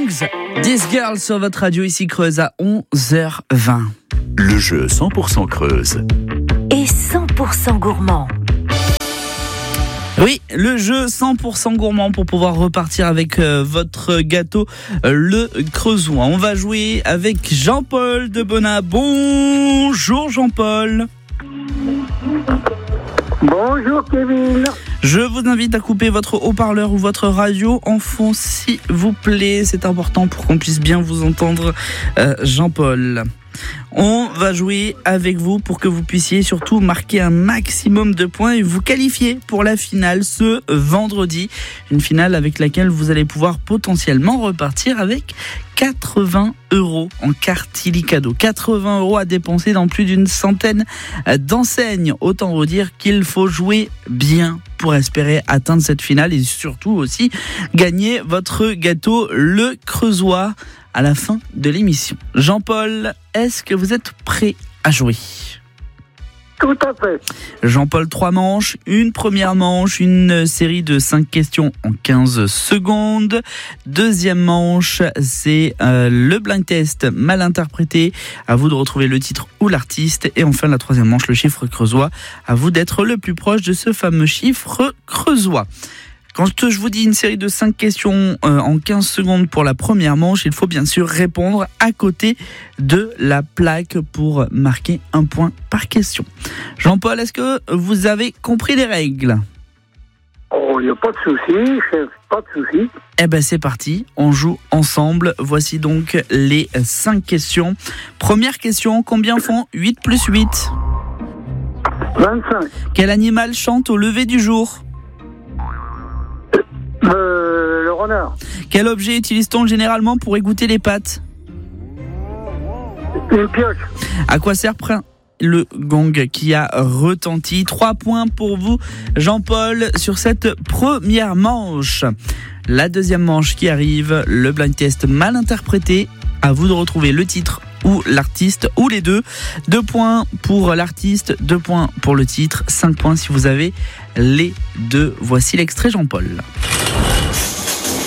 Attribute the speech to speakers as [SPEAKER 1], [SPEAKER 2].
[SPEAKER 1] Songs, This Girl sur votre radio ici Creuse à 11h20.
[SPEAKER 2] Le jeu 100% Creuse.
[SPEAKER 3] Et 100% gourmand.
[SPEAKER 1] Oui, le jeu 100% gourmand pour pouvoir repartir avec votre gâteau, le Creusois. On va jouer avec Jean-Paul de Bonnat. Bonjour Jean-Paul.
[SPEAKER 4] Bonjour Kevin.
[SPEAKER 1] Je vous invite à couper votre haut-parleur ou votre radio en fond s'il vous plaît. C'est important pour qu'on puisse bien vous entendre, Jean-Paul. On va jouer avec vous pour que vous puissiez surtout marquer un maximum de points et vous qualifier pour la finale ce vendredi. Une finale avec laquelle vous allez pouvoir potentiellement repartir avec 80 € en carte illicadeau. 80 € à dépenser dans plus d'une centaine d'enseignes. Autant vous dire qu'il faut jouer bien pour espérer atteindre cette finale et surtout aussi gagner votre gâteau, le Creusois, à la fin de l'émission. Jean-Paul, est-ce que vous êtes prêt à jouer ?
[SPEAKER 4] Tout à fait.
[SPEAKER 1] Jean-Paul, 3 manches, une première manche, une série de 5 questions en 15 secondes. Deuxième manche, c'est le blind test mal interprété. À vous de retrouver le titre ou l'artiste. Et enfin, la troisième manche, le chiffre creusois. À vous d'être le plus proche de ce fameux chiffre creusois. Quand je vous dis une série de 5 questions en 15 secondes pour la première manche, il faut bien sûr répondre à côté de la plaque pour marquer un point par question. Jean-Paul, est-ce que vous avez compris les règles ?
[SPEAKER 4] Oh, il n'y a pas de souci, chef, pas de souci.
[SPEAKER 1] Eh ben c'est parti, on joue ensemble. Voici donc les 5 questions. Première question, combien font 8 plus 8 ?
[SPEAKER 4] 25.
[SPEAKER 1] Quel animal chante au lever du jour ?
[SPEAKER 4] Le renard.
[SPEAKER 1] Quel objet utilise-t-on généralement pour égoutter les pâtes ?
[SPEAKER 4] Une pioche.
[SPEAKER 1] À quoi sert le gong qui a retenti ? 3 points pour vous, Jean-Paul, sur cette première manche. La deuxième manche qui arrive, le blind test mal interprété. À vous de retrouver le titre ou l'artiste, ou les deux. 2 points pour l'artiste, 2 points pour le titre, 5 points si vous avez les deux. Voici l'extrait, Jean-Paul.